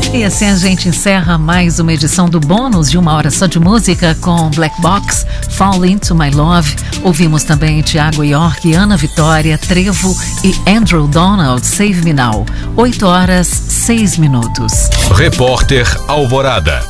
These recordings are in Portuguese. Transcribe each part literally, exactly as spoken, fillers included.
E assim a gente encerra mais uma edição do Bônus de uma hora só de música com Black Box, Fall Into My Love. Ouvimos também Thiago York, Ana Vitória, Trevo e Andrew Donald, Save Me Now. oito horas, seis minutos. Repórter Alvorada.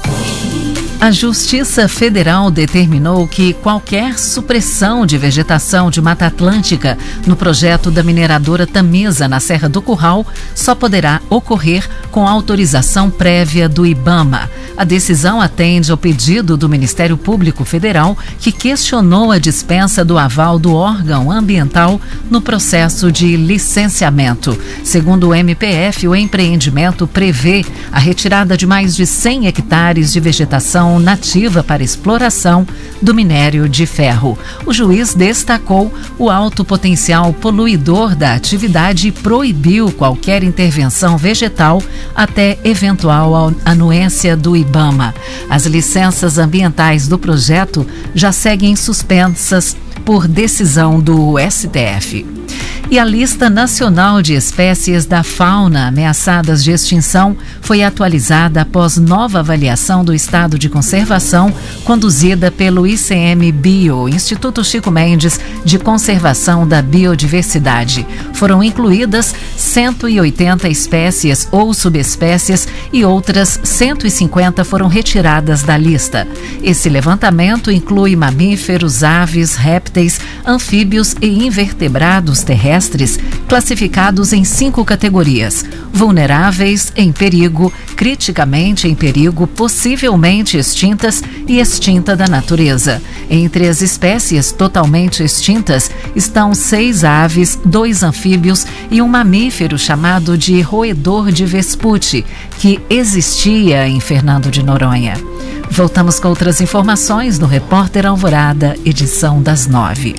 A Justiça Federal determinou que qualquer supressão de vegetação de Mata Atlântica no projeto da mineradora Tamisa, na Serra do Curral, só poderá ocorrer com autorização prévia do IBAMA. A decisão atende ao pedido do Ministério Público Federal, que questionou a dispensa do aval do órgão ambiental no processo de licenciamento. Segundo o M P F, o empreendimento prevê a retirada de mais de cem hectares de vegetação nativa para exploração do minério de ferro. O juiz destacou o alto potencial poluidor da atividade e proibiu qualquer intervenção vegetal até eventual anuência do IBAMA. As licenças ambientais do projeto já seguem suspensas por decisão do S T F. E a lista nacional de espécies da fauna ameaçadas de extinção foi atualizada após nova avaliação do estado de conservação conduzida pelo I C M Bio, Instituto Chico Mendes de Conservação da Biodiversidade. Foram incluídas cento e oitenta espécies ou subespécies e outras cento e cinquenta foram retiradas da lista. Esse levantamento inclui mamíferos, aves, répteis, anfíbios e invertebrados terrestres classificados em cinco categorias: vulneráveis, em perigo, criticamente em perigo, possivelmente extintas e extinta da natureza. Entre as espécies totalmente extintas estão seis aves, dois anfíbios e um mamífero chamado de roedor de Vespucci, que existia em Fernando de Noronha. Voltamos com outras informações no Repórter Alvorada, edição das nove.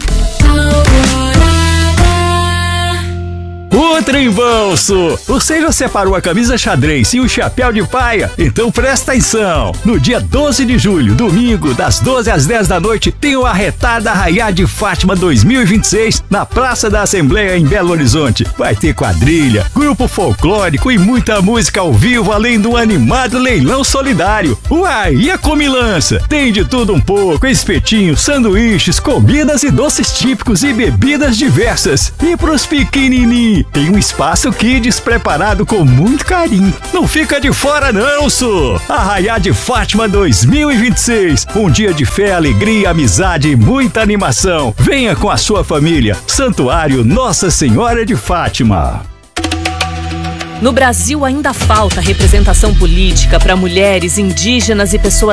O trem bolso! Você já separou a camisa xadrez e o chapéu de paia? Então presta atenção! No dia doze de julho, domingo, das doze às dez da noite, tem o Arretada Arraiá de Fátima dois mil e vinte e seis na Praça da Assembleia em Belo Horizonte. Vai ter quadrilha, grupo folclórico e muita música ao vivo, além do animado leilão solidário. Uai, e a comilança? Tem de tudo um pouco: espetinhos, sanduíches, comidas e doces típicos e bebidas diversas. E pros pequenininhos, tem um espaço kids preparado com muito carinho. Não fica de fora não, sô! Arraiá de Fátima dois mil e vinte e seis. Um dia de fé, alegria, amizade e muita animação. Venha com a sua família. Santuário Nossa Senhora de Fátima. No Brasil ainda falta representação política para mulheres, indígenas e pessoas